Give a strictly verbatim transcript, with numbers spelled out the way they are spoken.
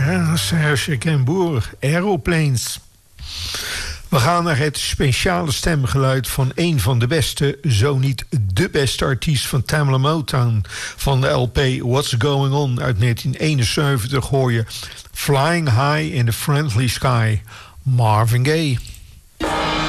Ja, Serge Gainsbourg, Aeroplanes. We gaan naar het speciale stemgeluid van een van de beste, zo niet de beste artiest van Tamla Motown. Van de L P What's Going On uit negentien eenenzeventig hoor je Flying High in the Friendly Sky, Marvin Gaye.